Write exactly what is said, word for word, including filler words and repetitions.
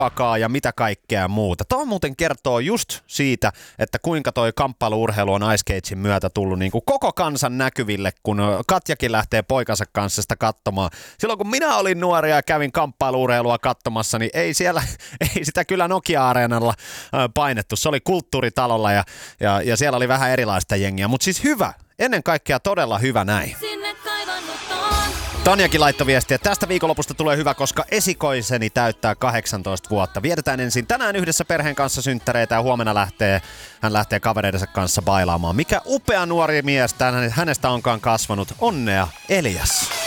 ruokaa ja mitä kaikkea muuta. Tuo muuten kertoo just siitä, että kuinka toi kamppailu-urheilu on Ice Cagein myötä tullut niin kuin koko kansan näkyville, kun Katjakin lähtee poikansa kanssa sitä katsomaan. Silloin kun minä olin nuoria ja kävin kamppailu-urheilua katsomassa, niin ei siellä, ei sitä kyllä Nokia-areenalla painettu. Se oli kulttuuritalolla ja, ja, ja siellä oli vähän erilaista jengiä, mutta siis hyvä. Ennen kaikkea todella hyvä näin. Tanjakin laittoi viestiä, että tästä viikonlopusta tulee hyvä, koska esikoiseni täyttää kahdeksantoista vuotta. Vietetään ensin tänään yhdessä perheen kanssa synttäreitä ja huomenna lähtee, hän lähtee kavereidensa kanssa bailaamaan. Mikä upea nuori mies hänestä onkaan kasvanut. Onnea, Elias.